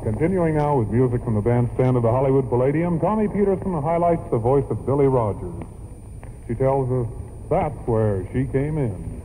Continuing now with music from the bandstand of the Hollywood Palladium, Tommy Peterson highlights the voice of Billy Rogers. She tells us that's where she came in.